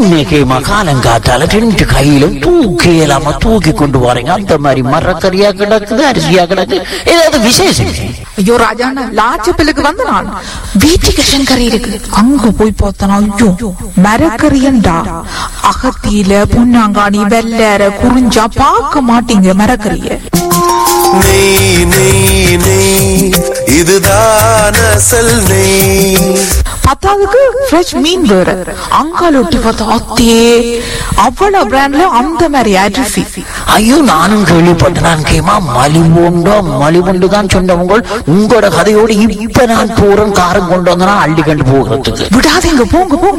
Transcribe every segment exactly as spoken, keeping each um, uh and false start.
இன்னைக்கு மகாலங்காத்தால ரெண்டு கையிலும் தூக்கி இல்லாம தூக்கி கொண்டு போறீங்க. அந்த மாதிரி மரக்கறியா கிடக்குது, அரிசியா கிடக்கு, ஏதாவது விசேஷம்? ஐயோ ராஜாண்ணா, லாச்சப்பிலுக்கு வந்து நான் வீட்டுக்கு கறி இருக்கு, அங்க போய் பார்த்தனா ஐயோ மரக்கறியண்டா. அகத்தியில பொன்னாங்காணி வெள்ளற குறிஞ்சா பார்க்க மாட்டீங்க மரக்கறிய. நெய் நெய் நெய் இதுதான் அசல் நெய். பத்தாவதுக்கு ஃப்ரெஷ் மீன் வேற, அங்கால ஒட்டி பார்த்தா அத்தே அவ்வளவு பிராண்ட்ல அந்த மாதிரி அரிசி. ஐயோ நானும் கேள்விப்பட்டேன். கேமா மலிவுண்டோ மலிவுண்டு தான் சொன்னவங்க. உங்களோட கதையோடு இப்ப நான் போறேன், காரம் கொண்டு வந்தனா அள்ளி கண்டு போகிறதுக்கு. விடாதீங்க, போங்க போங்க.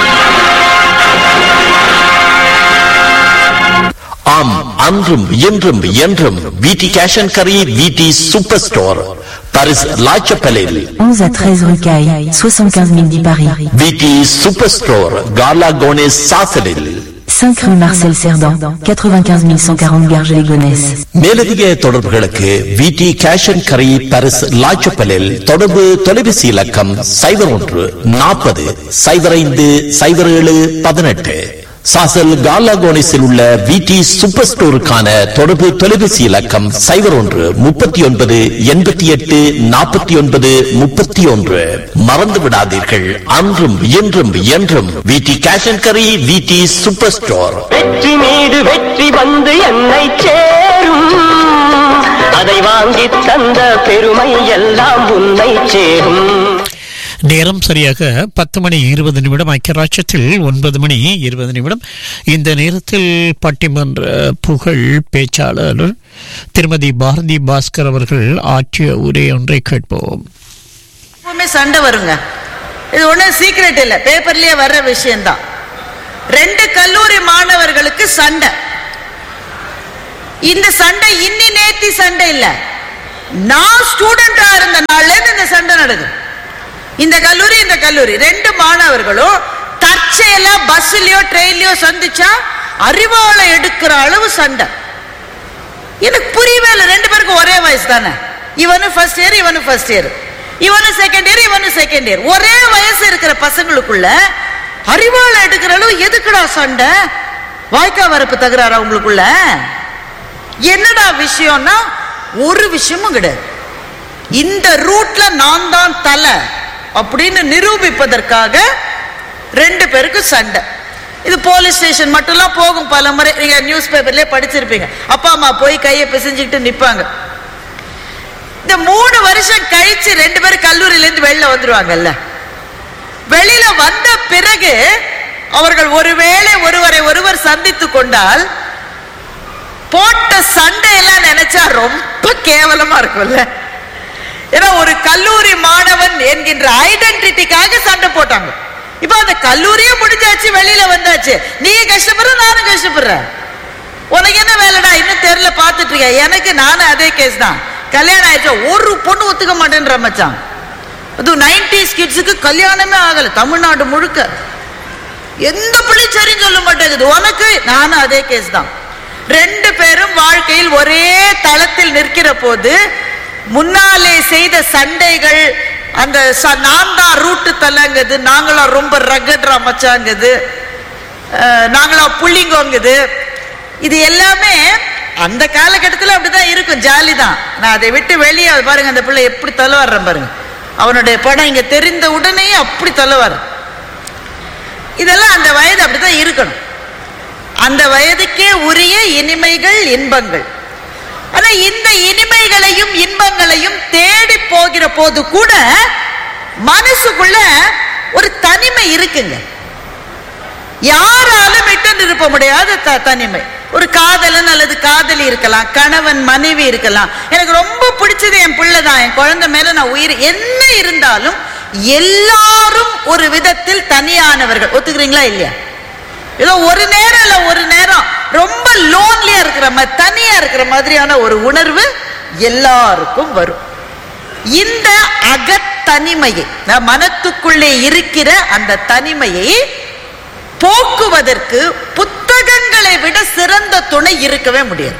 ஆம், அன்றும் இன்றும் என்றும் விடி கேஷ் அண்ட் கரி, விடி சூப்பர் ஸ்டோர், பாரிஸ் லாச்சப்பலில் onze à treize rue Caille, soixante-quinze mille dix Paris. விடி சூப்பர் ஸ்டோர் கார்லா கோனேஸ் சாசலில் cinq rue Marcel Cerdan, quatre-vingt-quinze mille cent quarante Garges-les-Gonesse. மேலதிக தொடர்புகளுக்கு விடி கேஷ் அண்ட் கரி, பாரிஸ் லாச்சப்பலில் தொடர்பு தொலைபேசி இலக்கம் சைபர் ஒன்று நாற்பது சைபர் ஐந்து சைபர் ஏழு பதினெட்டு. சாசல் கார்லாகோனிஸில் உள்ள விடி சூப்பர் ஸ்டோருக்கான தொடர்பு தொலைபேசி இலக்கம் சைபர் ஒன்று முப்பத்தி ஒன்பது எண்பத்தி எட்டு நாற்பத்தி ஒன்பது முப்பத்தி ஒன்று. மறந்து விடாதீர்கள், அன்றும் என்றும் என்றும் விடி கேஷ் அண்ட் கரி, விடி சூப்பர் ஸ்டோர். வெற்றி மீது வெற்றி வந்து என்னை சேரும், அதை வாங்கி தந்த பெருமை எல்லாம் உன்னை சேரும். நேரம் சரியாக பத்து மணி இருபது நிமிடம். ஐக்கியராட்சத்தில் ஒன்பது மணி இருபது நிமிடம். இந்த நேரத்தில் பட்டிமன்ற புகழ் பேச்சாளர் திருமதி பாரதி பாஸ்கர் அவர்கள் ஆற்றிய உரை ஒன்றை கேட்போம். சண்டை வருங்க, இது ஒன்றும் சீக்ரெட் இல்லை, பேப்பர்லயே வர்ற விஷயம்தான். ரெண்டு கல்லூரி மாணவர்களுக்கு சண்டை. இந்த சண்டை இன்னி நேத்தி சண்டை இல்ல, நான் ஸ்டூடெண்டா இருந்த நாள்ல இருந்து இந்த சண்டை நடக்குது. இந்த கல்லூரி இந்த கல்லூரி ரெண்டு மாணவர்களும் தற்செயலா பஸ்லயோ ட்ரெயின்லயோ சந்திச்சா அறிவாளை எடுக்கிற அளவு சண்டை. எனக்கு புரியவே இல்லை, ரெண்டு பேருக்கு ஒரே வயசு தானே. இவனு ஃபர்ஸ்ட் இயர், இவனு ஃபர்ஸ்ட் இயர், இவனு செகண்ட் இயர், இவனு செகண்ட் இயர். ஒரே வயசு இருக்கிற பசங்களுக்குள்ள அறிவாளை எடுக்கிற அளவு எதுக்குடா சண்டை? வாய்க்கா வரப்பு தகுறாரா உங்களுக்குள்ள? என்னடா விஷயம்னா ஒரு விஷயமும் கிடையாது. இந்த ரூட்ல நான் தான் தலை அப்படின்னு நிரூபிப்பதற்காக ரெண்டு பேருக்கு சண்டை. இது போலீஸ் ஸ்டேஷன் மட்டும்லாம் போகும். பல முறை நீங்க நியூஸ் பேப்பர்லயே படிச்சிருப்பீங்க. அப்பா அம்மா போய் கையை பிசைஞ்சுக்கிட்டு நிப்பாங்க. இந்த மூணு வருஷம் கழிச்சு ரெண்டு பேரும் கல்லூரியில இருந்து வெளில வந்துருவாங்கல்ல. வெளியில வந்த பிறகு அவர்கள் ஒருவேளை ஒருவரை ஒருவர் சந்தித்து கொண்டால் போட்ட சண்டையெல்லாம் நினைச்சா ரொம்ப கேவலமா இருக்கும்ல. ஏன்னா ஒரு கல்லூரி மாணவன் என்கின்ற ஐடென்டிட்டிக்காக சண்டை போட்டாங்க. இப்ப அந்த கல்லூரியே முடிஞ்சாச்சு, வெளியில வந்தாச்சு. நீ கஷ்டப்படுற, நானும் கஷ்டப்படுறேன். உனக்கு என்ன வேலைடா இன்னும் தெரியல பாத்துட்டு இருக்க. எனக்கு நானும் அதே கேஸ் தான். கல்யாணம் ஆயிடுச்சா ஒரு பொண்ணு ஒத்துக்க மாட்டேன்ற மச்சான். அது நைன்டிஸ் கிட்ஸுக்கு கல்யாணமே ஆகல தமிழ்நாடு முழுக்க. எந்த பிள்ளை சரின்னு சொல்ல மாட்டேங்குது. உனக்கு நானும் அதே கேஸ் தான். ரெண்டு பேரும் வாழ்க்கையில் ஒரே தளத்தில் நிற்கிற போது முன்னாலே செய்த சண்டைகள், அந்த நான் தான் ரூட்டு தலங்குது, நாங்களா ரொம்ப ரகட்ரா மச்சாங்குது, நாங்களா புள்ளிங்கோங்குது, இது எல்லாமே அந்த காலகட்டத்தில் அப்படிதான் இருக்கும். ஜாலி தான். நான் அதை விட்டு வெளியே பாருங்க, அந்த பிள்ளை எப்படி தலவாடுறேன் பாருங்க. அவனுடைய படம் இங்க தெரிந்த உடனே அப்படி தலவாரு. இதெல்லாம் அந்த வயது அப்படிதான் இருக்கணும். அந்த வயதுக்கே உரிய இனிமைகள் இன்பங்கள். ஆனா இந்த இனிமைகளையும் இன்பங்களையும் தேடி போகிற போது கூட மனசுக்குள்ள ஒரு தனிமை இருக்குங்க. யாராலும் விட்டு நிறுத்த முடியாத தனிமை. ஒரு காதலன் அல்லது காதலி இருக்கலாம், கணவன் மனைவி இருக்கலாம். எனக்கு ரொம்ப பிடிச்சது என் பிள்ளை தான், என் குழந்தை மேல நான் உயிர். என்ன இருந்தாலும் எல்லாரும் ஒரு விதத்தில் தனியானவர்கள். ஒத்துக்கிறீங்களா இல்லையா? ஏதோ ஒரு நேரம் இல்ல ஒரு நேரம் ரொம்ப லோன்லியா இருக்கிற மாதிரி, தனியா இருக்கிற மாதிரியான ஒரு உணர்வு எல்லாருக்கும் வரும். இந்த அகத்தனிமையை, மனத்துக்குள்ளே இருக்கிற அந்த தனிமையை போக்குவதற்கு புத்தகங்களை விட சிறந்த துணை இருக்கவே முடியாது.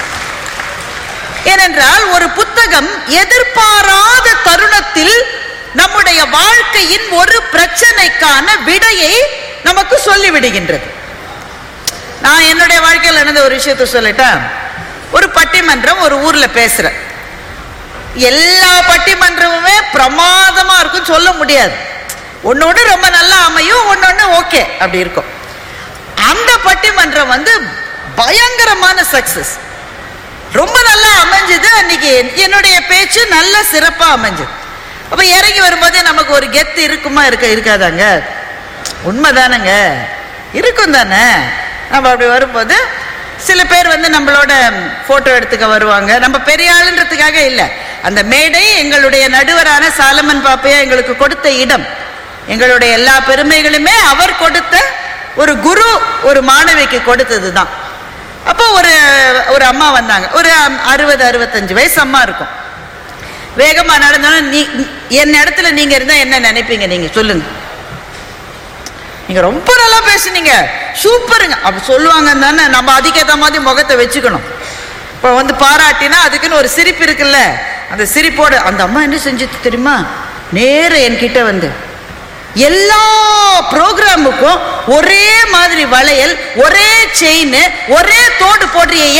ஏனென்றால் ஒரு புத்தகம் எதிர்பாராத தருணத்தில் நம்முடைய வாழ்க்கையின் ஒரு பிரச்சனைக்கான விடையை நமக்கு சொல்லிவிடுகின்றது. நான் என்னுடைய வாழ்க்கையில் நடந்த ஒரு விஷயத்தை சொல்லிட்டேன். ஒரு பட்டிமன்றம் ஒரு ஊர்ல பேசுறேன். எல்லா பட்டிமன்றமுமே பிரமாதமா இருக்கும் சொல்ல முடியாது. ஒன்னொன்னு ரொம்ப நல்லா அமையும், ஒன்னொன்னு ஓகே அப்படி இருக்கும். அந்த பட்டிமன்றம் வந்து பயங்கரமான சக்சஸ், ரொம்ப நல்லா அமைஞ்சது. அன்னைக்கு என்னுடைய பேச்சு நல்ல சிறப்பா அமைஞ்சது. அப்ப இறங்கி வரும்போதே நமக்கு ஒரு கெத்து இருக்குமா இருக்க இருக்காதாங்க? உண்மைதானங்க, இருக்கும் தானே. நம்ம அப்படி வரும்போது சில பேர் வந்து நம்மளோட போட்டோ எடுத்துக்க வருவாங்க. நம்ம பெரிய ஆளுன்றதுக்காக இல்லை, அந்த மேடை எங்களுடைய நடுவரான சாலமன் பாப்பையா எங்களுக்கு கொடுத்த இடம். எங்களுடைய எல்லா பெருமைகளுமே அவர் கொடுத்த ஒரு குரு ஒரு மாணவிக்கு கொடுத்தது தான். அப்போ ஒரு ஒரு அம்மா வந்தாங்க, ஒரு அறுபது அறுபத்தஞ்சு வயசு அம்மா இருக்கும். வேகமா நடந்தாலும் நீ என் இடத்துல நீங்க இருந்தா என்ன நினைப்பீங்க? நீங்க சொல்லுங்க. நீங்க ரொம்ப நல்லா பேசுனீங்க, சூப்பருங்க அப்படி சொல்லுவாங்க தானே. நம்ம அதுக்கேற்ற மாதிரி முகத்தை வச்சுக்கணும். இப்போ வந்து பாராட்டினா அதுக்குன்னு ஒரு சிரிப்பு இருக்குல்ல, அந்த சிரிப்போட அந்த அம்மா என்ன செஞ்சது தெரியுமா? நேர என்கிட்ட வந்து எல்லா ப்ரோக்ராமுக்கும் ஒரே மாதிரி வளையல், ஒரே செயின், ஒரே தோடு போடுறிய,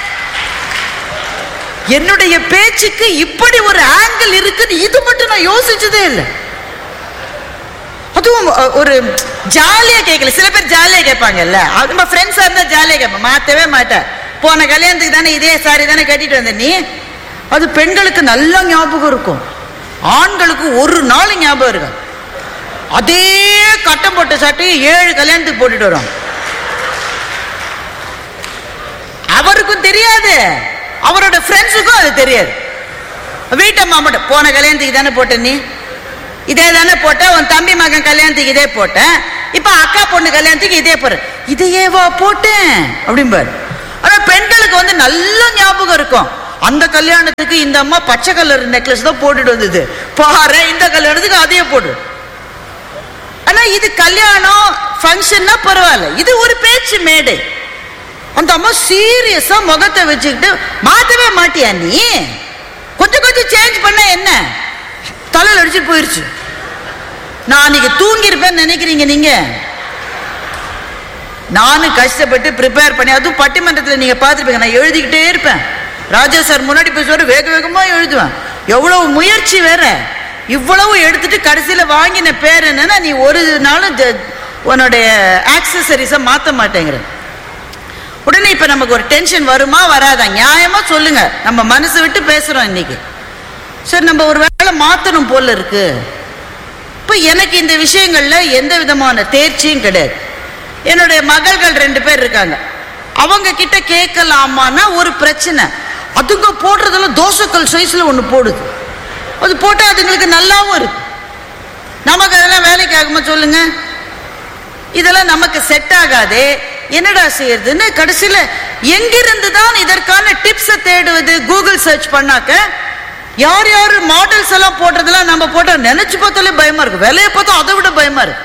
என்னுடைய பேச்சுக்கு இப்படி ஒரு ஆங்கிள் இருக்குன்னு இது மட்டும் நான் யோசிச்சதே இல்லை. அதுவும் ஒரு ஜாலியா கேட்கல. சில பேர் ஜாலியா கேட்பாங்கல்ல, நம்ம ஃப்ரெண்ட்ஸா இருந்தா ஜாலியா கேட்பேன், மாத்தவே மாட்டேன். போன கல்யாணத்துக்கு தானே இதே சாரி தானே கட்டிட்டு வந்த நீ. அது பெண்களுக்கு நல்ல ஞாபகம் இருக்கும், ஆண்களுக்கு ஒரு நாள் ஞாபகம் இருக்கும். அதே கட்டம் போட்ட சட்டையை ஏழு கல்யாணத்துக்கு போட்டுட்டு வரும். அவருக்கும் தெரியாது, அவரோட ஃப்ரெண்ட்ஸுக்கும் அது தெரியாது. வீட்டம்மா மட்டும் போன கல்யாணத்துக்கு தானே போட்ட நீ, இதே தானே போட்ட, உன் தம்பி மகன் கல்யாணத்துக்கு இதே போட்டேன், இப்ப அக்கா பொண்ணு கல்யாணத்துக்கு இதே போற, இதையேவா போட்டேன் அப்படிம்பாரு. ஆனா பெண்களுக்கு வந்து நல்ல ஞாபகம் இருக்கும். அந்த கல்யாணத்துக்கு இந்த அம்மா பச்சை கலர் நெக்லஸ் தான் போட்டுட்டு வந்தது, பாரு இந்த கல்யாணத்துக்கு அதையே போடு. ஆனா இது கல்யாணம் ஃபங்க்ஷன்னா பரவாயில்ல, இது ஒரு பேச்சு மேடை. அந்த அம்மா சீரியஸா முகத்தை வச்சுக்கிட்டு, மாத்தவே மாட்டியா நீ, கொஞ்சம் கொஞ்சம் சேஞ்ச் பண்ண என்ன, தலையில் அடிச்சு போயிருச்சு. நான் அன்னைக்கு தூங்கி இருப்பேன்னு நினைக்கிறீங்க நீங்க? நானும் கஷ்டப்பட்டு ப்ரிப்பேர் பண்ணி, அதுவும் பட்டிமன்றத்தில் நீங்க பார்த்துருப்பீங்க, நான் எழுதிக்கிட்டே இருப்பேன். ராஜா சார் முன்னாடி பேசுவாரு, வேக வேகமா எழுதுவேன். எவ்வளவு முயற்சி வேற, இவ்வளவு எடுத்துட்டு கடைசியில வாங்கின பேர் என்னன்னா, நீ ஒரு நாளும் உன்னுடைய ஆக்சசரிஸை மாற்ற மாட்டேங்கிற. உடனே இப்ப நமக்கு ஒரு டென்ஷன் வருமா வராதா? நியாயமா சொல்லுங்க, நம்ம மனசு விட்டு பேசுறோம் இன்னைக்கு. சரி, நம்ம ஒரு வேளை மாத்தணும் போல இருக்கு. இப்ப எனக்கு இந்த விஷயங்கள்ல எந்த விதமான தேர்ச்சியும் கிடையாது. என்னுடைய மகள்கள் ரெண்டு பேர் இருக்காங்க, அவங்க கிட்ட கேட்கலாமான்னா ஒரு பிரச்சனை. அதுங்க போடுறதெல்லாம் தோசைக்கல் சைஸ்ல ஒண்ணு போடுது, அது போட்டா அதுங்களுக்கு நல்லாவும் இருக்கு. நமக்கு அதெல்லாம் வேலைக்கு ஆகுமா சொல்லுங்க? இதெல்லாம் நமக்கு செட் ஆகாதே, என்னடா செய்யறதுன்னு கடைசியில எங்கிருந்து தான் இதற்கான டிப்ஸை தேடுவது? கூகுள் சர்ச் பண்ணாக்க யார் யாரு மாடல்ஸ் எல்லாம் போடுறதெல்லாம் நம்ம போட்டா நினைச்சு பார்த்தாலே பயமா இருக்கு, விலையை பார்த்தா அதை விட பயமா இருக்கு.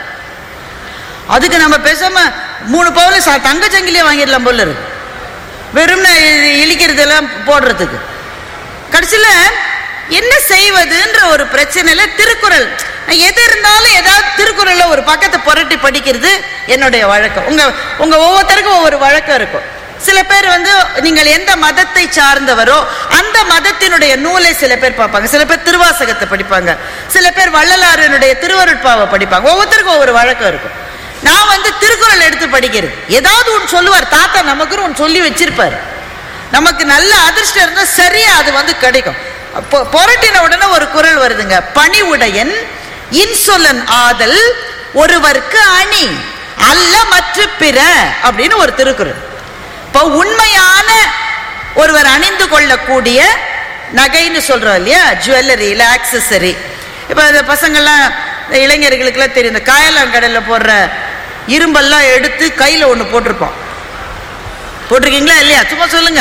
அதுக்கு நம்ம பேசாம மூணு பவுல தங்க சங்கிலியே வாங்கிடலாம் போல இருக்கு, வெறும் இழிக்கிறதெல்லாம் போடுறதுக்கு. கடைசியில என்ன செய்வதுன்ற ஒரு பிரச்சனையில திருக்குறள் எது இருந்தாலும் ஏதாவது திருக்குறள்ல ஒரு பக்கத்தை புரட்டி படிக்கிறது என்னுடைய வழக்கம். உங்க உங்க ஒவ்வொருத்தருக்கும் ஒவ்வொரு வழக்கம் இருக்கும். சில பேர் வந்து நீங்கள் எந்த மதத்தை சார்ந்தவரோ அந்த மதத்தினுடைய நூலை சில பேர் பார்ப்பாங்க, சில பேர் திருவாசகத்தை படிப்பாங்க, சில பேர் வள்ளலாரினுடைய திருவருட்பாவை படிப்பாங்க. ஒவ்வொருத்தருக்கும் ஒவ்வொரு வழக்கம் இருக்கும். நான் வந்து திருக்குறள் எடுத்து படிக்கிறது. ஏதாவது ஒன்று சொல்லுவார் தாத்தா, நமக்குன்னு ஒன்று சொல்லி வச்சிருப்பாரு. நமக்கு நல்ல அதிர்ஷ்டம் இருந்தா சரியா அது வந்து கிடைக்கும். புரட்டின உடனே ஒரு குறள் வருதுங்க, பணிவுடையன் இன்சொலன் ஆதல் ஒருவருக்கு அணி அல்ல மற்ற பிற அப்படின்னு ஒரு திருக்குறள். இப்போ உண்மையான ஒருவர் அணிந்து கொள்ளக்கூடிய நகைன்னு சொல்றோம் இல்லையா, ஜுவல்லரி இல்ல ஆக்சசரி. இப்ப இந்த பசங்கள்லாம் இளைஞர்களுக்கெல்லாம் தெரியும், இந்த காயலாங்கடையில போடுற இரும்பெல்லாம் எடுத்து கையில ஒண்ணு போட்டிருப்போம், போட்டிருக்கீங்களா இல்லையா? சும்மா சொல்லுங்க.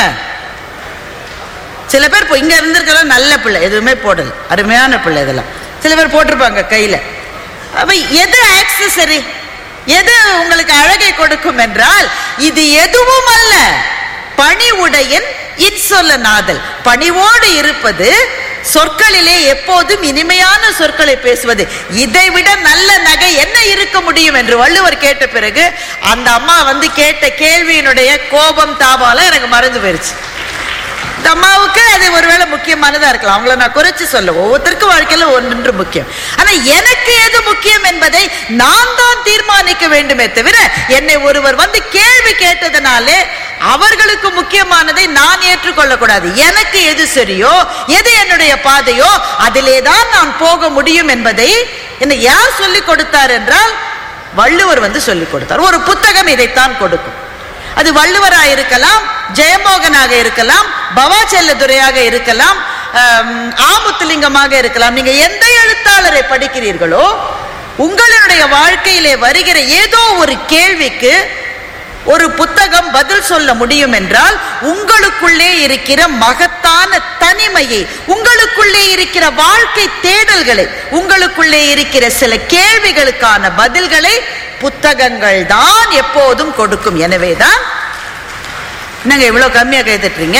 சில பேர் இங்க இருந்திருக்கலாம் நல்ல பிள்ளை, எதுவுமே போடல, அருமையான பிள்ளை, இதெல்லாம் சில பேர் போட்டிருப்பாங்க கையில. அப்ப எது ஆக்சசரி, எது உங்களுக்கு அழகை கொடுக்கும் என்றால் இது எதுவும் அல்ல, பணிவுடையன் இன்சொல்ல நாதல். பணிவோடு இருப்பது, சொற்களிலே எப்போதும் இனிமையான சொற்களை பேசுவது. இதை விட நல்ல நகை என்ன இருக்க முடியும் என்று வள்ளுவர் கேட்ட பிறகு அந்த அம்மா வந்து கேட்ட கேள்வியினுடைய கோபம் தாபால எனக்கு மறந்து போயிருச்சு. இந்த அம்மாவுக்கு அது ஒருவேளை முக்கியமானதா இருக்கலாம், அவங்கள நான் குறைச்சு சொல்ல, ஒவ்வொருத்தருக்கும் வாழ்க்கையில ஒன்று முக்கியம். ஆனா எனக்கு எது முக்கியம் என்பதை நான் தான் தீர்மானிக்க வேண்டுமே தவிர என்னை ஒருவர் வந்து கேள்வி கேட்டதனாலே அவர்களுக்கு முக்கியமானதை நான் ஏற்றுக்கொள்ள கூடாது. எனக்கு எது சரியோ, எது என்னுடைய பாதையோ அதிலேதான் நான் போக முடியும் என்பதை என்ன யார் சொல்லிக் கொடுத்தார் என்றால் வள்ளுவர் வந்து சொல்லிக் கொடுத்தார். ஒரு புத்தகம் இதைத்தான் கொடுக்கும். அது வள்ளுவராக இருக்கலாம், ஜெயமோகனாக இருக்கலாம், பவாச்செல்லதுரையாக இருக்கலாம், ஆமுத்துலிங்கமாக இருக்கலாம். நீங்க எந்த எழுத்தாளரை படிக்கிறீர்களோ உங்களுடைய வாழ்க்கையிலே வருகிற ஏதோ ஒரு கேள்விக்கு ஒரு புத்தகம் பதில் சொல்ல முடியும் என்றால் உங்களுக்குள்ளே இருக்கிற மகத்தான தனிமையை, உங்களுக்குள்ளே இருக்கிற வாழ்க்கை தேடல்களை, உங்களுக்குள்ளே இருக்கிற சில கேள்விகளுக்கான பதில்களை புத்தகங்கள் தான் எப்போதும் கொடுக்கும். எனவேதான் என்னங்க இவ்வளவு கம்மியா கேட்டுறீங்க?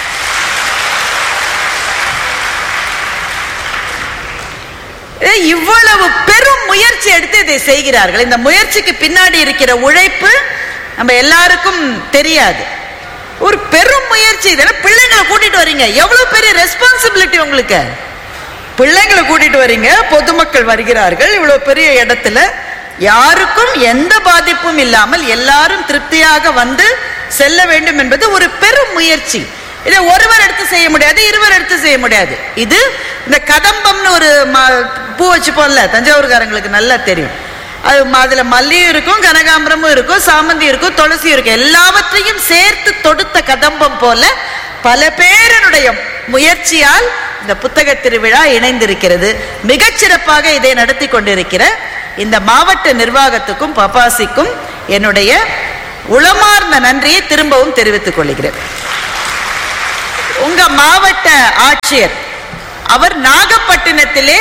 இவ்வளவு பெரும் முயற்சி எடுத்து இதை செய்கிறார்கள். இந்த முயற்சிக்கு பின்னாடி இருக்கிற உழைப்பு நம்ம எல்லாருக்கும் தெரியாது. ஒரு பெரும் முயற்சி. இதெல்லாம் பிள்ளைங்களை கூட்டிட்டு வரீங்க, எவ்வளவு பெரிய ரெஸ்பான்சிபிலிட்டி உங்களுக்கு. பிள்ளைங்களை கூட்டிட்டு வரீங்க, பொதுமக்கள் வருகிறார்கள், இவ்வளவு பெரிய இடத்துல யாருக்கும் எந்த பாதிப்பும் இல்லாமல் எல்லாரும் திருப்தியாக வந்து செல்ல வேண்டும் என்பது ஒரு பெரும் முயற்சி. இதை ஒருவர் எடுத்து செய்ய முடியாது, இருவர் எடுத்து செய்ய முடியாது. இது இந்த கதம்பம்னு ஒரு பூ வச்சுப்போம்ல, தஞ்சாவூர்காரங்களுக்கு நல்லா தெரியும். அது அதுல மல்லியும் இருக்கும், கனகாம்பரமும் இருக்கும், சாமந்தி இருக்கும், துளசி இருக்கும். எல்லாவற்றையும் சேர்த்து தொடுத்த கதம்பம் போல பல பேருடைய முயற்சியால் இந்த புத்தக திருவிழா இணைந்திருக்கிறது. மிகச்சிறப்பாக இதை நடத்தி கொண்டிருக்கிற இந்த மாவட்ட நிர்வாகத்துக்கும் பபாசிக்கும் என்னுடைய உளமார்ந்த நன்றியை திரும்பவும் தெரிவித்துக் கொள்கிறேன். உங்க மாவட்ட ஆட்சியர் அவர் நாகப்பட்டினத்திலே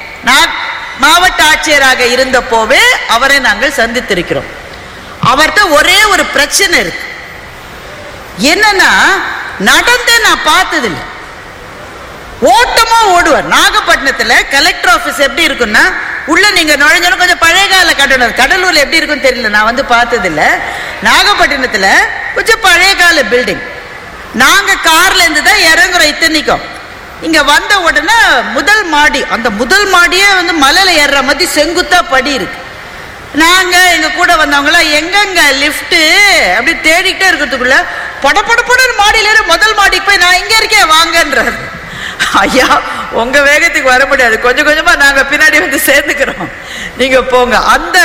மாவட்ட ஆட்சியராக இருந்த போவே அவரை நாங்கள் சந்தித்திருக்கிறோம். அவர்கிட்ட ஒரே ஒரு பிரச்சனை இருக்கு. என்னன்னா நடந்தே நான் பார்த்ததில்லை, ஓட்டமா ஓடுவார். நாகப்பட்டினத்துல கலெக்டர் ஆபீஸ் எப்படி இருக்குன்னா உள்ள நீங்க நுழைஞ்சாலும் கொஞ்சம் பழைய கால கட்டணம். கடலூர்ல எப்படி இருக்குன்னு தெரியல, நான் வந்து பார்த்ததில்ல. நாகப்பட்டினத்துல கொஞ்சம் பழைய கால பில்டிங். நாங்க கார்ல இருந்து தான் இறங்குறோம். இத்தனைக்கும் இங்க வந்த உடனே முதல் மாடி, அந்த முதல் மாடியே வந்து மலையில ஏறுற மாதிரி செங்குத்தா படி இருக்கு. நாங்க எங்க கூட வந்தவங்கள எங்கங்க லிப்ட் அப்படி தேடிக்கிட்டே இருக்கிறதுக்குள்ள பட பட படன்னு மாடியில ஏற முதல் மாடிக்கு போய் நான் இங்க இருக்கேன் வாங்கன்றாரு. ஐயா உங்க வேகத்துக்கு வர முடியாது, கொஞ்சம் கொஞ்சமா நாங்க பின்னாடி வந்து சேர்ந்துக்கிறோம், நீங்க போங்க. அந்த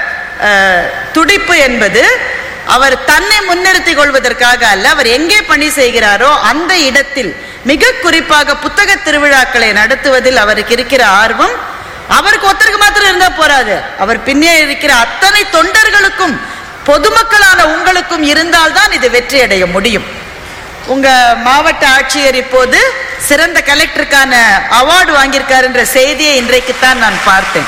துடிப்பு என்பது அவர் தன்னை முன்னிறுத்தி கொள்வதற்காக அல்ல, அவர் எங்கே பணி செய்கிறாரோ அந்த இடத்தில் மிக குறிப்பாக புத்தக திருவிழாக்களை நடத்துவதில் அவருக்கு இருக்கிற ஆர்வம் அவருக்கு ஒருத்தருக்கு மாத்திரம் இருந்தா போறாது, அவர் பின்னே இருக்கிற அத்தனை தொண்டர்களுக்கும் பொதுமக்களான உங்களுக்கும் இருந்தால்தான் இது வெற்றி அடைய முடியும். உங்க மாவட்ட ஆட்சியர் இப்போது சிறந்த கலெக்டருக்கான அவார்டு வாங்கியிருக்கார் என்ற செய்தியை இன்றைக்குத்தான் நான் பார்த்தேன்.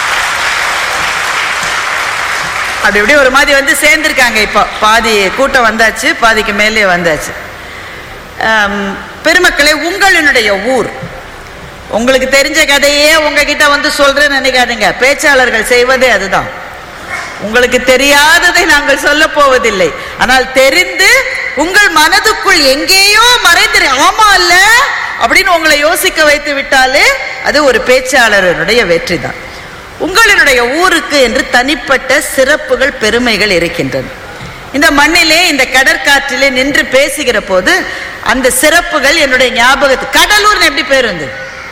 அப்படி இப்படி ஒரு மாதிரி வந்து சேர்ந்திருக்காங்க. இப்போ பாதி கூட்டம் வந்தாச்சு, பாதிக்கு மேலே வந்தாச்சு. பெருமக்களே, உங்களுடைய ஊர் உங்களுக்கு தெரிஞ்ச கதையே உங்ககிட்ட வந்து சொல்றேன்னு நினைக்காதீங்க. பேச்சாளர்கள் செய்வதே அதுதான். உங்களுக்கு தெரியாததை நாங்கள் சொல்ல போவதில்லை. ஆனால் தெரிந்து உங்கள் மனதுக்குள் எங்கேயோ மறைந்து ஆமா இல்ல அப்படின்னு உங்களை யோசிக்க வைத்து விட்டாலே அது ஒரு பேச்சாளருடைய வெற்றி தான். உங்களுடைய ஊருக்கு என்று தனிப்பட்ட சிறப்புகள் பெருமைகள் இருக்கின்றன. இந்த மண்ணிலே இந்த கடற்காற்றிலே நின்று பேசுகிற போது அந்த சிறப்புகள் என்னுடைய ஞாபகத்து. கடலூர் எப்படி பேர் வந்தது?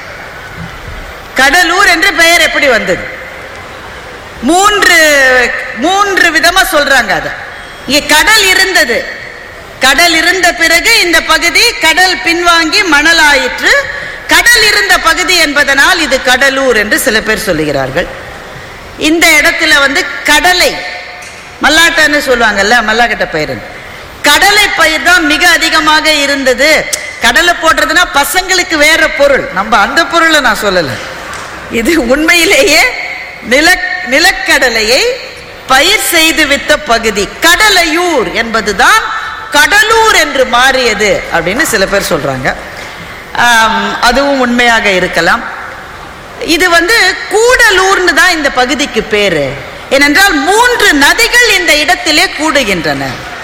கடலூர் என்ற பெயர் எப்படி வந்தது? மூன்று மூன்று விதமா சொல்றாங்க. அது இங்க கடல் இருந்தது, கடல் இருந்த பிறகு இந்த பகுதி கடல் பின்வாங்கி மணல் ஆயிற்று. கடல் இருந்த பகுதி என்பதனால் இது கடலூர் என்று சில பேர் சொல்லுகிறார்கள். இந்த இடத்துல வந்து கடலை மல்லாட்டன்னு சொல்லுவாங்கல்ல, மல்லாக்கட்ட பயிர், கடலை பயிர் தான் மிக அதிகமாக இருந்தது. கடலை போடுறதுன்னா பசங்களுக்கு வேற பொருள், நம்ம அந்த பொருளை நான் சொல்லல. இது உண்மையிலேயே நில நிலக்கடலையை பயிர் செய்து வித்த பகுதி. கடலையூர் என்பதுதான் கடலூர் என்று மாறியது அப்படின்னு சில பேர் சொல்றாங்க. அதுவும் உண்மையாக இருக்கலாம். இது வந்து கூடலூர்னு தான் இந்த பகுதிக்கு பேரு. ஏனென்றால் மூன்று நதிகள் இந்த இடத்திலே கூடுகின்றன.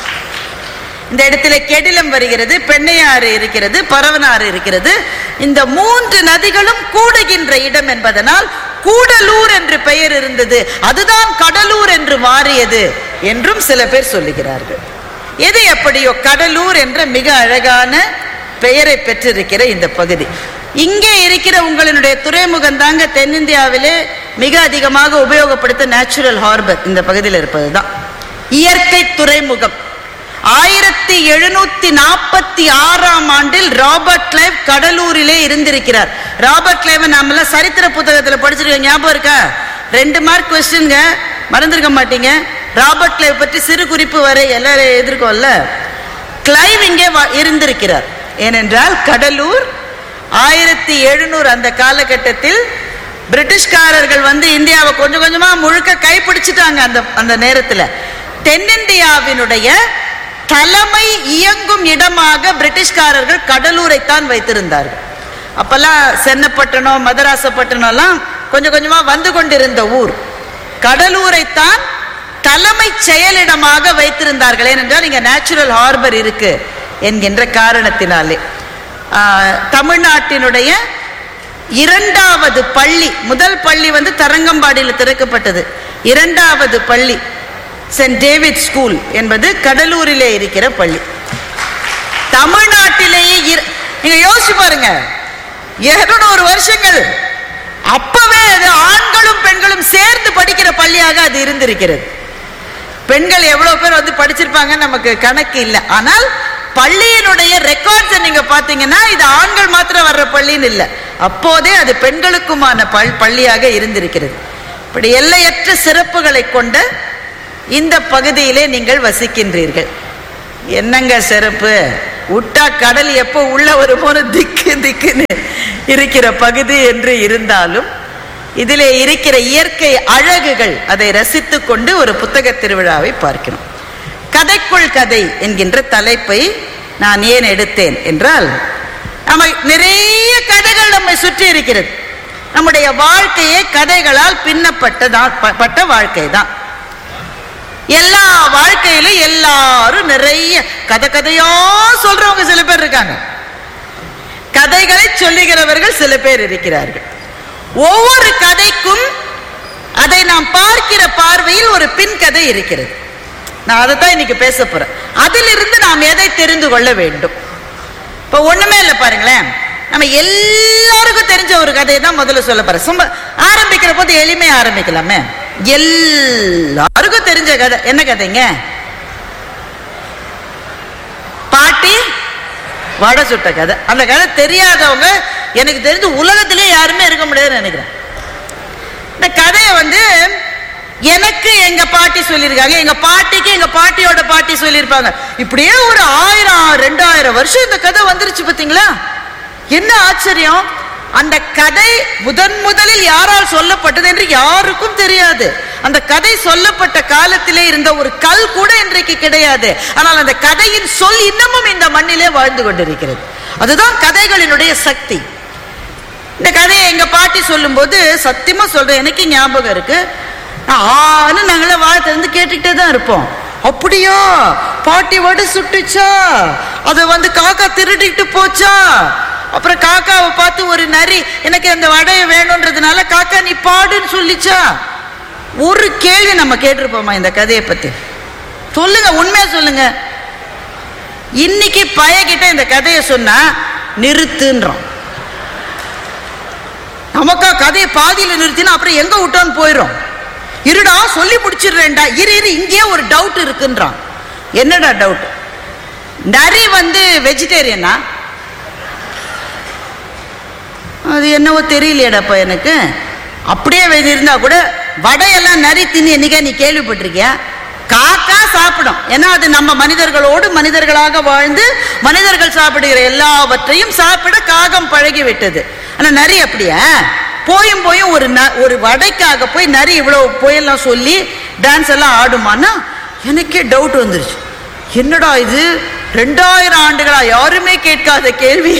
இந்த இடத்திலே கெடிலம் வருகிறது, பெண்ணையாறு இருக்கிறது, பரவனாறு இருக்கிறது. இந்த மூன்று நதிகளும் கூடுகின்ற இடம் என்பதனால் கூடலூர் என்று பெயர் இருந்தது. அதுதான் கடலூர் என்று மாறியது என்றும் சில பேர் சொல்லுகிறார்கள். எது எப்படியோ கடலூர் என்ற மிக அழகான பெயரை பெற்றிருக்கிற இந்த பகுதி. இங்கே இருக்கிற உங்களுடைய துறைமுகம் தாங்க தென்னிந்தியாவிலே மிக அதிகமாக உபயோகப்படுத்த நேச்சுரல் ஹார்பர் இந்த பகுதியில் இருப்பதுதான் இயற்கை துறைமுகம். ஆயிரத்தி எழுநூத்தி நாற்பத்தி ஆறாம் ஆண்டில் ராபர்ட் கிளைவ் கடலூரிலே இருந்திருக்கிறார். ராபர்ட் கிளைவ் நாம சரித்திர புத்தகத்துல படிச்சிருக்கோம், ஞாபகம் இருக்கா? ரெண்டு மார்க் கொஸ்டின்ங்க, மறந்துருக்க மாட்டீங்க. ராபர்ட் கிளைவ் பற்றி சிறு குறிப்பு வரை எல்லாரும் எதிர்க்கோம்ல. கிளைவ் இங்கே இருந்திருக்கிறார். ஏனென்றால் கடலூர் ஆயிரத்தி எழுநூறு அந்த காலகட்டத்தில் பிரிட்டிஷ்காரர்கள் வந்து இந்தியாவை கொஞ்சம் கொஞ்சமா முழுக்க கைப்பிடிச்சிட்டாங்க. அந்த அந்த நேரத்தில் தென்னிந்தியாவினுடைய தலைமை இயங்கும் இடமாக பிரிட்டிஷ்காரர்கள் கடலூரை தான் வைத்திருந்தார்கள். அப்பெல்லாம் சென்னப்பட்டணம், மதராசப்பட்டினம் எல்லாம் கொஞ்சம் கொஞ்சமா வந்து கொண்டிருந்த ஊர். கடலூரை தான் தலைமை செயலிடமாக வைத்திருந்தார்கள். ஏனென்றால் இங்க நேச்சுரல் ஹார்பர் இருக்கு என்கின்ற காரணத்தினாலே. தமிழ்நாட்டினுடைய இரண்டாவது பள்ளி, முதல் பள்ளி வந்து தரங்கம்பாடியில் திறக்கப்பட்டது. இரண்டாவது பள்ளி சென்ட் டேவிட் ஸ்கூல் என்பது கடலூரிலே இருக்கிற பள்ளி. தமிழ்நாட்டிலேயே நீங்க யோசிச்சு பாருங்க, இருநூறு வருஷங்கள் அப்பவே அது ஆண்களும் பெண்களும் சேர்ந்து படிக்கிற பள்ளியாக அது இருந்திருக்கிறது. பெண்கள் எவ்வளவு பேர் வந்து படிச்சிருப்பாங்க நமக்கு கணக்கு இல்லை. ஆனால் பள்ளியினுடைய ரெக்கார்ட்ஸ் நீங்க பாத்தீங்கன்னா இது ஆண்கள் மாத்திரம் வர்ற பள்ளின்னு இல்லை, அப்போதே அது பெண்களுக்குமான பள்ளியாக இருந்திருக்கிறது. இப்படி எல்லையற்ற சிறப்புகளை கொண்ட இந்த பகுதியிலே நீங்கள் வசிக்கின்றீர்கள். என்னங்க சிறப்பு, உட்டா கடல் எப்போ உள்ள ஒரு போன திக்கு திக்குன்னு இருக்கிற பகுதி என்று இருந்தாலும் இதிலே இருக்கிற இயற்கை அழகுகள் அதை ரசித்து கொண்டு ஒரு புத்தக திருவிழாவை பார்க்கிறோம். கதைக்குள் கதை என்கின்ற தலைப்பை நான் ஏன் எடுத்தேன் என்றால், நம்ம நிறைய கதைகள் நம்மை சுற்றி இருக்கிறது. நம்முடைய வாழ்க்கையே கதைகளால் பின்னப்பட்டதான் பட்ட வாழ்க்கை தான். எல்லா வாழ்க்கையிலும் எல்லாரும் நிறைய கதை கதையா சொல்றவங்க சில பேர் இருக்காங்க, கதைகளை சொல்லுகிறவர்கள் சில பேர் இருக்கிறார்கள். ஒவ்வொரு கதைக்கும் அதை நாம் பார்க்கிற பார்வையில் ஒரு பின் கதை இருக்கிறது. நான் அதைத்தான் இன்னைக்கு பேச போறேன். அதிலிருந்து நாம் எதை தெரிந்து கொள்ள வேண்டும்? இப்ப ஒண்ணுமே இல்லை பாருங்களேன், நம்ம எல்லாருக்கும் தெரிஞ்ச ஒரு கதையை தான் முதல்ல சொல்ல போறேன். சும்மா ஆரம்பிக்கிற போது எளிமையா ஆரம்பிக்கலாமே. எல்லாருக்கும் தெரிஞ்ச கதை என்ன கதைங்க? பாட்டி வடை சுட்ட கதை. அந்த கதை தெரியாதவங்க எனக்கு தெரிஞ்சு உலகத்திலே யாருமே இருக்க முடியாதுன்னு நினைக்கிறேன். இந்த கதையை வந்து எனக்கு எங்க பாட்டி சொல்லியிருக்காங்க, எங்க பாட்டிக்கு எங்க பாட்டியோட பாட்டி சொல்லியிருப்பாங்க. இப்படியே ஒரு ஆயிரம் ரெண்டாயிரம் வருஷம் இந்த கதை வந்துருச்சு. பார்த்தீங்களா என்ன ஆச்சரியம்? அந்த கதை முதன் முதலில் யாரால் சொல்லப்பட்டது என்று யாருக்கும் தெரியாது. அந்த கதை சொல்லப்பட்ட காலத்திலே இருந்த ஒரு கல் கூட இன்றைக்கு கிடையாது. ஆனால் அந்த கதையின் சொல் இன்னமும் இந்த மண்ணிலே வாழ்ந்து கொண்டிருக்கிறது. அதுதான் கதைகளினுடைய சக்தி. இந்த கதையை எங்க பாட்டி சொல்லும் போது சத்தியமா சொல்றேன், எனக்கு ஞாபகம் இருக்கு. ஆனு நாங்கள வாழை திறந்து கேட்டுக்கிட்டே தான் இருப்போம். அப்படியா, பாட்டி வடை சுட்டுச்சா, அதை வந்து காக்கா திருடிட்டு போச்சா, அப்புறம் காக்காவை பார்த்து ஒரு நரி எனக்கு அந்த வடையை வேணும்ன்றதுனால காக்கா நீ பாடுன்னு சொல்லிச்சா. ஒரு கேள்வி நம்ம கேட்டிருப்போமா இந்த கதையை பத்தி? சொல்லுங்க, உண்மையா சொல்லுங்க. இன்னைக்கு பையகிட்ட இந்த கதையை சொன்னா நிறுத்துன்றோம். நமக்கா கதையை பாதியில நிறுத்தினா அப்புறம் எங்க விட்டோன்னு போயிடும். இருடா சொல்லி முடிச்சிடுறேன்டா, இரு இரு இங்கே ஒரு டவுட் இருக்குன்றான். என்னடா டவுட்? நரி வந்து வெஜிடேரியனா? அது என்னவோ தெரியலையடாப்பா எனக்கு. அப்படியே இருந்தா கூட வடையெல்லாம் நரி தின்னு என்னைக்கா நீ கேள்விப்பட்டிருக்கியா? காக்கா சாப்பிடும், ஏன்னா அது நம்ம மனிதர்களோடு மனிதர்களாக வாழ்ந்து மனிதர்கள் சாப்பிடுகிற எல்லாவற்றையும் சாப்பிட காகம் பழகி விட்டது. ஆனா நரி அப்படியா? போயும் போயும் ஒரு ஒரு வடைக்காக போய் நரி இவ்வளவு போயெல்லாம் சொல்லி டான்ஸ் எல்லாம் ஆடுமான்னா எனக்கே டவுட் வந்துருச்சு. என்னடா இது, ரெண்டாயிரம் ஆண்டுகளா யாருமே கேட்காத கேள்வியை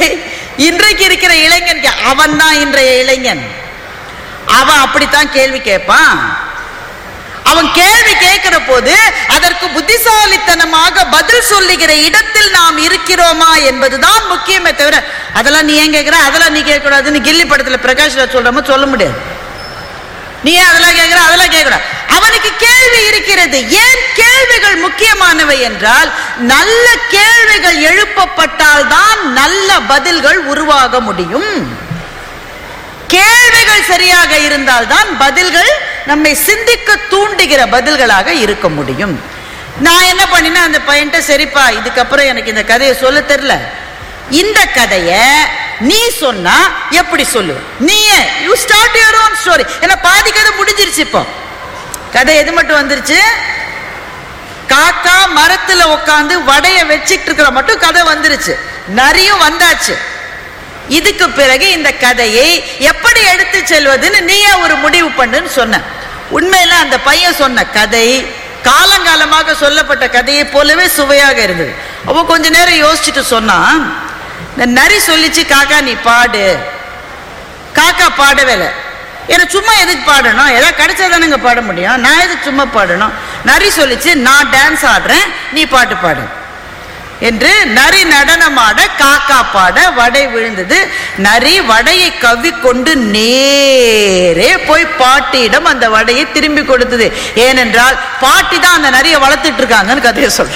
இன்றைக்கு இருக்கிற இளைஞன் அவன் தான் இன்றைய இளைஞன். அவன் அப்படித்தான் கேள்வி கேட்பான். அவன் கேள்வி கேட்கிற போது அதற்கு புத்திசாலித்தனமாக பதில் சொல்லுகிற இடத்தில் நாம் இருக்கிறோமா என்பதுதான் முக்கியமே தவிர அதெல்லாம் நீ ஏன் கேட்கிற, அதெல்லாம் நீ கேட்க கூடாதுன்னு கில்லி படத்துல பிரகாஷ் ராஜ் சொல்றமா சொல்ல முடியாது. நீ ஏன் அதெல்லாம் கேட்கிற, அதெல்லாம் கேட்கிற. அவனுக்கு கேள்வி இருக்கிறது. ஏன் கேள்விகள் முக்கியமானவை என்றால் நல்ல கேள்விகள் எழுப்பப்பட்டால் தான் நல்ல பதில்கள் உருவாக முடியும். கேள்விகள் சரியாக இருந்தால் தான் பதில்கள் நம்மை சிந்திக்க தூண்டுகிற பதில்களாக இருக்க முடியும். நான் என்ன பண்ணினா அந்த பையன்ட்ட, சரிப்பா இதுக்கப்புறம் எனக்கு இந்த கதையை சொல்ல தெரியல, இந்த கதைய நீ சொன்னா எப்படி சொல்லு, நீயே you start your own story. ஏன்னா பாதி கதை முடிஞ்சிருச்சு. இப்போ கதை எது மட்டும் வந்துருச்சு, காக்கா மரத்துல உட்காந்து வடைய வச்சுட்டு இருக்கிற மட்டும் கதை வந்துருச்சு. நிறையும் வந்தாச்சு. இதுக்கு பிறகு இந்த கதையை எப்படி எடுத்து செல்வதுன்னு நீயே ஒரு முடிவு பண்ணுன்னு சொன்ன. உண்மையில அந்த பையன் சொன்ன கதை காலங்காலமாக சொல்லப்பட்ட கதையை போலவே சுவையாக இருந்தது. அவன் கொஞ்ச நேரம் யோசிச்சுட்டு சொன்னான், இந்த நரி சொல்லிச்சு காக்கா நீ பாடு. காக்கா பாடவே இல்லை. ஏன்னா சும்மா எதுக்கு பாடணும், ஏதாவது கிடைச்சாதானுங்க பாட முடியும், நான் எதுக்கு சும்மா பாடணும். நரி சொல்லிச்சு நான் டான்ஸ் ஆடுறேன் நீ பாட்டு பாடு என்று. நரி நடனமாட காக்கா பாட வடை விழுந்தது. நரி வடையை கவ்வி கொண்டு நேரே போய் பாட்டியிடம் அந்த வடையை திரும்பி கொடுத்தது. ஏனென்றால் பாட்டி தான் அந்த நரியை வளர்த்துட்டு இருக்காங்கன்னு கதையை சொல்ற.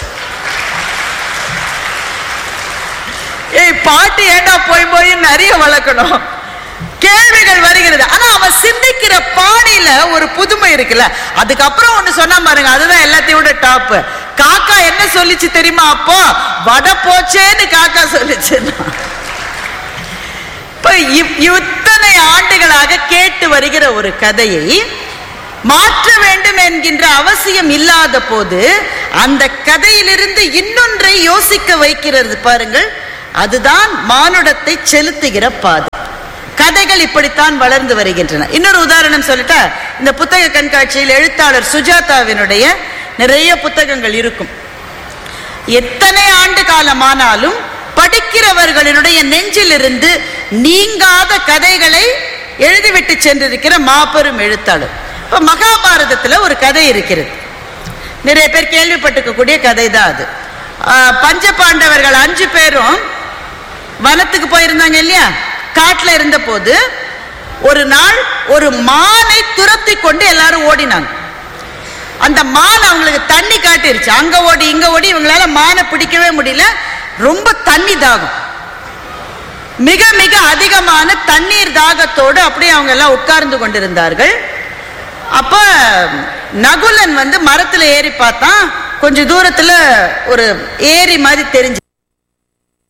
ஏய் பாட்டி ஏண்டா போய் போய் நரிய வளர்க்கணும். கேள்விகள் வருகிறது. ஆனா அவன் சிந்திக்கிற பாணியில ஒரு புதுமை இருக்குல்ல. அதுக்கப்புறம் ஒண்ணு சொன்னா பாருங்க, அதுதான் எல்லாத்தையும் விட டாப். காக்கா என்ன சொல்லிச்சு தெரியுமா, அப்போ வடை போச்சேன்னு காக்கா சொல்லிச்சு. இப்ப இத்தனை ஆண்டுகளாக கேட்டு வருகிற ஒரு கதையை மாற்ற வேண்டும் என்கின்ற அவசியம் இல்லாத போது அந்த கதையிலிருந்து இன்னொன்றை யோசிக்க வைக்கிறது பாருங்கள். அதுதான் மானுடத்தை செலுத்துகிற பாதை. கதைகள் இப்படித்தான் வளர்ந்து வருகின்றன. இன்னொரு உதாரணம் சொல்லிட்டா, இந்த புத்தக கண்காட்சியில் எழுத்தாளர் சுஜாதாவினுடைய நிறைய புத்தகங்கள் இருக்கும். எத்தனை ஆண்டு காலமானாலும் படிக்கிறவர்களினுடைய நெஞ்சிலிருந்து நீங்காத கதைகளை எழுதிவிட்டு சென்றிருக்கிற மாபெரும் எழுத்தாளர். இப்ப மகாபாரதத்துல ஒரு கதை இருக்கிறது. நிறைய பேர் கேள்விப்பட்டிருக்கக்கூடிய கதை தான் அது. பஞ்ச பாண்டவர்கள் அஞ்சு பேரும் வனத்துக்கு போயிருந்தாங்க இல்லையா. காட்டுல இருந்த போது ஒரு நாள் ஒரு மானை துரத்தி கொண்டு எல்லாரும் ஓடினாங்க. அந்த மான் அவங்களுக்கு தண்ணி காட்டிருச்சு. அங்க ஓடி இங்க ஓடி இவங்களால மானை பிடிக்கவே முடியல. ரொம்ப தண்ணி தாகம், மிக மிக அதிகமான தண்ணீர் தாகத்தோடு அப்படியே அவங்க எல்லாம் உட்கார்ந்து கொண்டிருந்தார்கள். அப்ப நகுலன் வந்து மரத்துல ஏறி பார்த்தான். கொஞ்ச தூரத்துல ஒரு ஏரி மாதிரி தெரிஞ்சு